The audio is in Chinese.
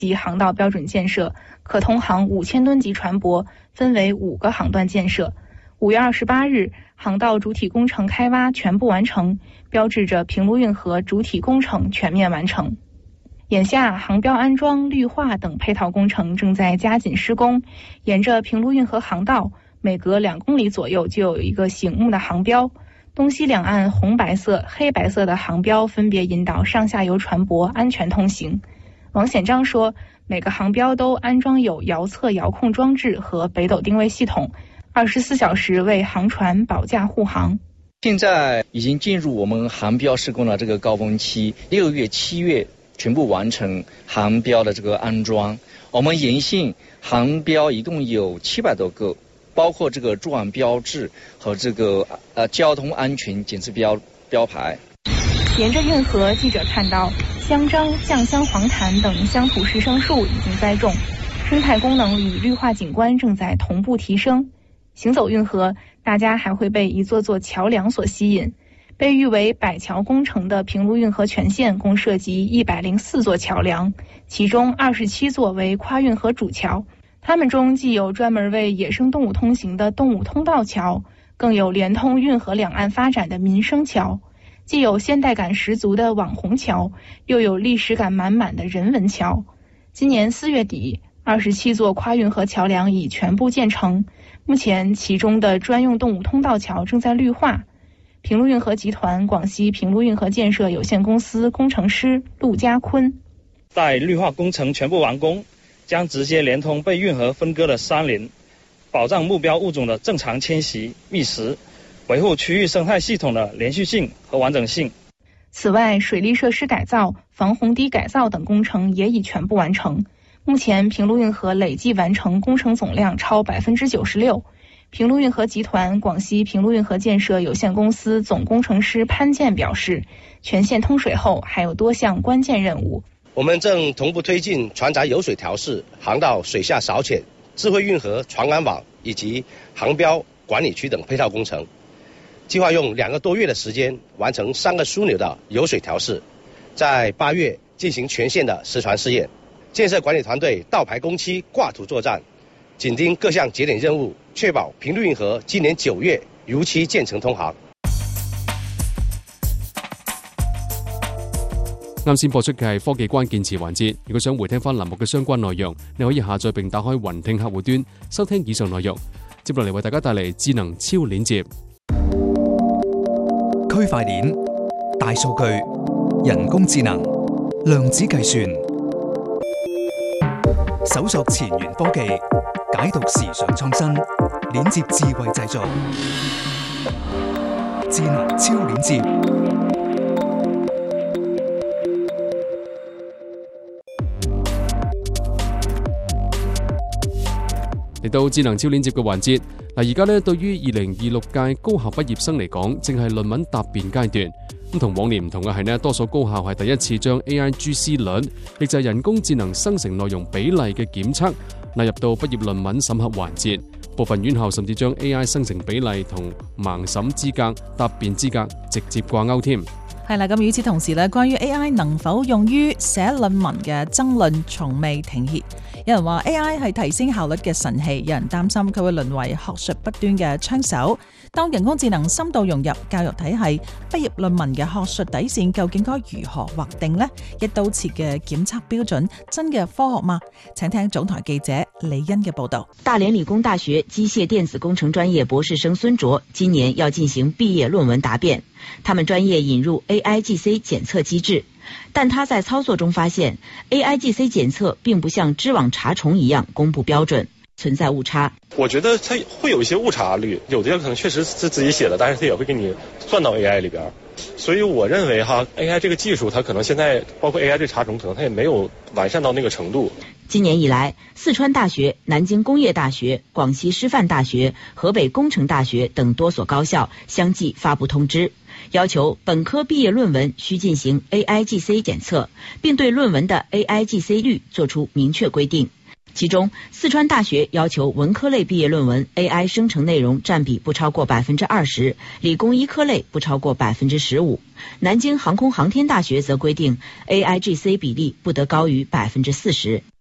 及航道标准建设，可通航5000吨级船舶，分为5个航段建设。5月28日，航道主体工程开挖全部完成，标志着平陆运河主体工程全面完成。眼下，航标安装、绿化等配套工程正在加紧施工。沿着平陆运河航道，每隔2公里左右就有一个醒目的航标，东西两岸红白色、黑白色的航标分别引导上下游船舶安全通行。王显章说，每个航标都安装有遥测遥控装置和北斗定位系统，24小时为航船保驾护航。 现在已经进入我们航标施工的这个高峰期，6月、7月全部完成航标的这个安装。我们沿线航标一共有700多个，包括这个驻岸标志和这个交通安全检测标牌。 沿着运河，记者看到香樟、酱香黄檀等乡土石生树已经栽种，生态功能与绿化景观正在同步提升。行走运河，大家还会被一座座桥梁所吸引。被誉为百桥工程的平陆运河全线共涉及104座桥梁，其中27座为跨运河主桥。它们中既有专门为野生动物通行的动物通道桥，更有连通运河两岸发展的民生桥。既有现代感十足的网红桥，又有历史感满满的人文桥。今年4月底，27座跨运河桥梁已全部建成，目前其中的专用动物通道桥正在绿化。平陆运河集团广西平陆运河建设有限公司工程师陆家坤， 待绿化工程全部完工，将直接连通被运河分割的山林，保障目标物种的正常迁徙觅食，维护区域生态系统的连续性和完整性。 此外，水利设施改造、防洪堤改造等工程也已全部完成。目前平陆运河累计完成工程总量超96%。平陆运河集团广西平陆运河建设有限公司总工程师潘健表示，全线通水后还有多项关键任务。 我们正同步推进船闸油水调试、航道水下扫潜、智慧运河船安网以及航标管理区等配套工程，计划用2个多月的时间完成3个枢纽的油水调试，在8月进行全线的实船试验。建设管理团队到排工期挂图作战，紧盯各项节点任务，确保平陆运河今年9月如期建成通航。 啱先播出嘅係科技關鍵詞環節。如果想回聽翻欄目嘅相關內容，你可以下載並打開雲聽客戶端收聽以上內容。接落嚟為大家帶嚟智能超鏈接。 區塊鏈、大數據、人工智能、量子計算，搜索前沿科技，解讀時尚創新，鏈接智慧製造，智能超鏈接。 嚟到智能超鏈接嘅環節，而家對於2026屆高校畢業生嚟講，正係論文答辯階段。咁同往年唔同嘅係多數高校係第一次將 AIGC 率，亦就係人工智能生成內容比例嘅檢測納入到畢業論文審核環節。部分院校甚至將 AI 生成比例同盲審資格、答辯資格直接掛鈎添。 係啦，咁與此同時咧，關於 AI 能否用於寫論文嘅爭論從未停歇。有人話 AI 係提升效率嘅神器，有人擔心佢會淪為學術不端嘅槍手。當人工智能深度融入教育體系，畢業論文嘅學術底線究竟該如何劃定呢？一刀切嘅檢測標準真嘅科學嗎？請聽總台記者李欣嘅報導。 大連理工大學機械電子工程專業博士生孫卓今年要進行畢業論文答辯，他們專業引入 AIGC 檢測機制，但他在操作中發現 AIGC 檢測並不像知網查重一樣公布標準，存在誤差。 我覺得它會有一些誤差率，有的可能確實是自己寫的，但是它也會給你算到 AI 裏邊。所以我認為AI 這個技術，它可能現在包括 AI 這查重，可能它也沒有完善到那個程度。 今年以來，四川大學、南京工業大學、廣西師範大學、河北工程大學等多所高校相繼發布通知，要求本科畢業論文需進行 AIGC 檢測，並對論文的 AIGC 率作出明確規定。 其中，四川大学要求文科类毕业论文 AI 生成内容占比不超过20%，理工医科类不超过15%。南京航空航天大学则规定 AIGC 比例不得高于40%。